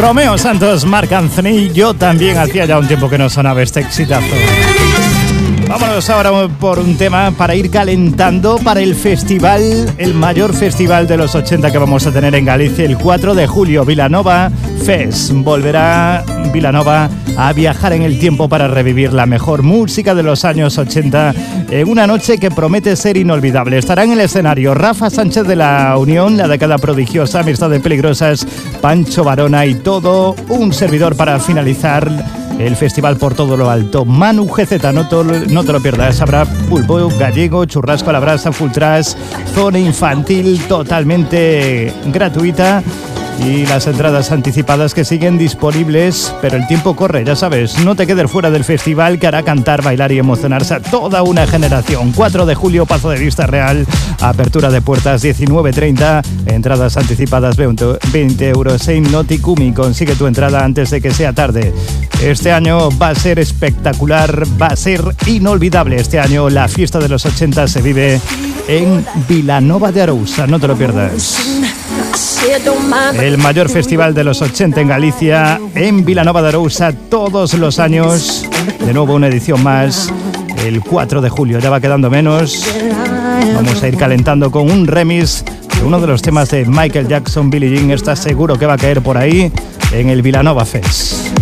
Romeo Santos, Marc Anthony. Yo también hacía ya un tiempo que no sonaba este exitazo. Vámonos ahora por un tema para ir calentando para el festival, el mayor festival de los 80 que vamos a tener en Galicia el 4 de julio, Vilanova Fest. Volverá Vilanova a viajar en el tiempo para revivir la mejor música de los años 80 en una noche que promete ser inolvidable. Estará en el escenario Rafa Sánchez de La Unión, La Década Prodigiosa, Amistades Peligrosas, Pancho Varona y todo un servidor para finalizar el festival por todo lo alto. Manu GZ, no te lo pierdas. Habrá pulpo gallego, churrasco a la brasa, full trash, zona infantil totalmente gratuita y las entradas anticipadas que siguen disponibles, pero el tiempo corre, ya sabes. No te quedes fuera del festival que hará cantar, bailar y emocionarse a toda una generación. 4 de julio, Pazo de Vista Real, apertura de puertas 19:30, entradas anticipadas 20 euros en Noticumi. Consigue tu entrada antes de que sea tarde. Este año va a ser espectacular, va a ser inolvidable. Este año la fiesta de los 80 se vive en Vilanova de Arousa, no te lo pierdas. El mayor festival de los 80 en Galicia, en Vilanova de Arousa, todos los años. De nuevo una edición más, el 4 de julio, ya va quedando menos. Vamos a ir calentando con un remix de uno de los temas de Michael Jackson, Billie Jean. Está seguro que va a caer por ahí en el Vilanova Fest.